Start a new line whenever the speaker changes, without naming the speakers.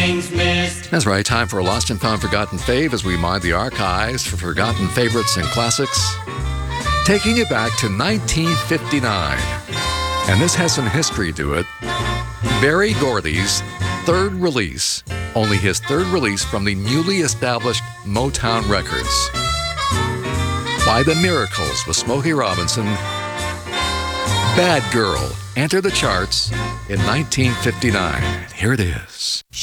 things missed.
That's right, time for a Lost and Found Forgotten Fave as we mine the archives for forgotten favorites and classics. Taking you back to 1959. And this has some history to it. Berry Gordy's third release, only his third release from the newly established Motown Records. By the Miracles with Smokey Robinson, Bad Girl entered the charts in 1959. Here it is.